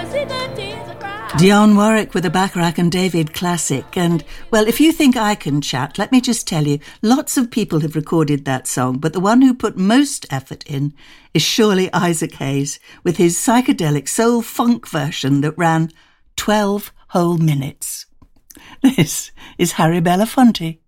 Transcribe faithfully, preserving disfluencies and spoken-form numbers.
Dionne Warwick with a Bacharach and David classic. And, well, if you think I can chat, let me just tell you, lots of people have recorded that song, but the one who put most effort in is surely Isaac Hayes with his psychedelic soul funk version that ran twelve whole minutes. This is Harry Belafonte.